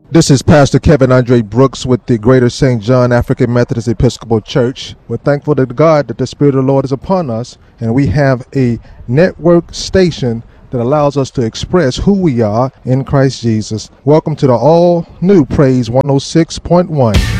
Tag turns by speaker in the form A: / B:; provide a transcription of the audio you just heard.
A: This is Pastor Kevin Andre Brooks with the Greater St. John African Methodist Episcopal Church. We're thankful to God that the Spirit of the Lord is upon us, and we have a network station that allows us to express who we are in Christ Jesus. Welcome to the all-new Praise 106.1.